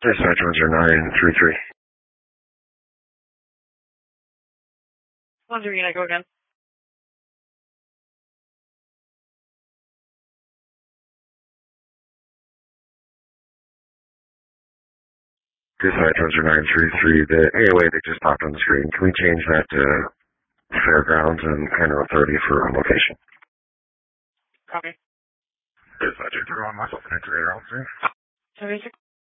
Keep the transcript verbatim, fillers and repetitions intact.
Dispatch one zero nine three three. one zero nine, go again. Dispatch one zero nine three three. The A O A that just popped on the screen. Can we change that to Fairgrounds and General Authority for location? Copy. Dispatch two one, myself, an integrator officer. seven six.